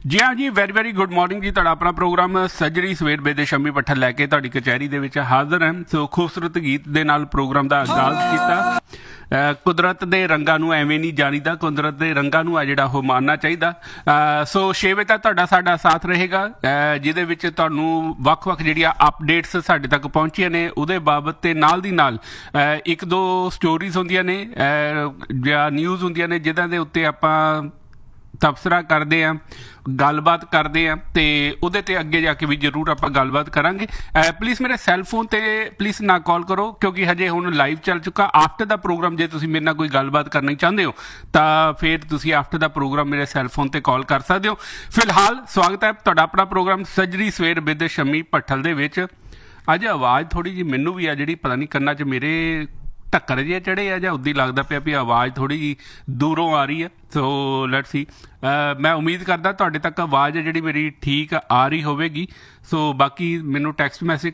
ਜੀ ਹਾਂ ਜੀ, ਵੈਰੀ ਵੈਰੀ ਗੁੱਡ ਮਾਰਨਿੰਗ ਜੀ। ਤੁਹਾਡਾ ਆਪਣਾ ਪ੍ਰੋਗਰਾਮ ਸੱਜਰੀ ਸਵੇਰ ਬੇਦੇ ਸ਼ਮੀ ਪੱਠਲ ਲੈ ਕੇ ਤੁਹਾਡੀ ਕਚਹਿਰੀ ਦੇ ਵਿੱਚ ਹਾਜ਼ਰ ਹਾਂ। ਸੋ ਖੂਬਸੂਰਤ ਗੀਤ ਦੇ ਨਾਲ ਪ੍ਰੋਗਰਾਮ ਦਾ ਆਗਾਜ਼ ਕੀਤਾ। ਕੁਦਰਤ ਦੇ ਰੰਗਾਂ ਨੂੰ ਐਵੇਂ ਨਹੀਂ ਜਾਣੀਦਾ, ਕੁਦਰਤ ਦੇ ਰੰਗਾਂ ਨੂੰ ਆ ਜਿਹੜਾ ਉਹ ਮਾਨਣਾ ਚਾਹੀਦਾ। ਸੋ 6 ਵਜੇ ਤੱਕ ਤੁਹਾਡਾ ਸਾਡਾ ਸਾਥ ਰਹੇਗਾ, ਜਿਹਦੇ ਵਿੱਚ ਤੁਹਾਨੂੰ ਵੱਖ-ਵੱਖ ਜਿਹੜੀਆਂ ਅਪਡੇਟਸ ਸਾਡੇ ਤੱਕ ਪਹੁੰਚੀਆਂ ਨੇ ਉਹਦੇ ਬਾਬਤ, ਤੇ ਨਾਲ ਦੀ ਨਾਲ ਇੱਕ ਦੋ ਸਟੋਰੀਜ਼ ਹੁੰਦੀਆਂ ਨੇ ਜਾਂ ਨਿਊਜ਼ ਹੁੰਦੀਆਂ ਨੇ ਜਿਨ੍ਹਾਂ ਦੇ ਉੱਤੇ ਆਪਾਂ ਤਬਸਰਾ ਕਰਦੇ ਹਾਂ, ਗੱਲਬਾਤ ਕਰਦੇ ਹਾਂ, ਤੇ ਉਹਦੇ ਤੇ ਅੱਗੇ ਜਾ ਕੇ ਵੀ ਜ਼ਰੂਰ ਆਪਾਂ ਗੱਲਬਾਤ ਕਰਾਂਗੇ। ਪਲੀਜ਼ ਮੇਰੇ ਸੈੱਲ ਫੋਨ ਤੇ ਪਲੀਜ਼ ਨਾ ਕਾਲ ਕਰੋ, ਕਿਉਂਕਿ ਹਜੇ ਹੁਣ ਲਾਈਵ ਚੱਲ ਚੁੱਕਾ। ਆਫਟਰ ਦਾ ਪ੍ਰੋਗਰਾਮ ਜੇ ਤੁਸੀਂ ਮੇਰੇ ਨਾਲ ਕੋਈ ਗੱਲਬਾਤ ਕਰਨੀ ਚਾਹੁੰਦੇ ਹੋ ਤਾਂ ਫਿਰ ਤੁਸੀਂ ਆਫਟਰ ਦਾ ਪ੍ਰੋਗਰਾਮ ਮੇਰੇ ਸੈੱਲ ਫੋਨ ਤੇ ਕਾਲ ਕਰ ਸਕਦੇ ਹੋ। ਫਿਲਹਾਲ ਸਵਾਗਤ ਹੈ ਤੁਹਾਡਾ ਆਪਣਾ ਪ੍ਰੋਗਰਾਮ ਸੱਜਰੀ ਸਵੇਰ ਬਿਦ ਸ਼ਮੀ ਭੱਠਲ ਦੇ ਵਿੱਚ। ਅੱਜ ਆਵਾਜ਼ ਥੋੜ੍ਹੀ ਜਿਹੀ ਮੈਨੂੰ ਵੀ ਆ ਜਿਹੜੀ ਪਤਾ ਨਹੀਂ ਕੰਨਾਂ 'ਚ ਮੇਰੇ ਢੱਕਰ ਜਿਹੇ ਚੜ੍ਹੇ ਆ ਜਾਂ ਉੱਦਾਂ ਹੀ ਲੱਗਦਾ ਪਿਆ ਵੀ ਆਵਾਜ਼ ਥੋੜ੍ਹੀ ਜਿਹੀ ਦੂਰੋਂ ਆ ਰਹੀ ਹੈ। ਸੋ ਲੈਟਸ ਸੀ, ਮੈਂ ਉਮੀਦ ਕਰਦਾ ਤੁਹਾਡੇ ਤੱਕ ਆਵਾਜ਼ ਜਿਹੜੀ ਮੇਰੀ ਠੀਕ ਆ ਰਹੀ ਹੋਵੇਗੀ। ਸੋ ਬਾਕੀ ਮੈਨੂੰ ਟੈਕਸਟ ਮੈਸੇਜ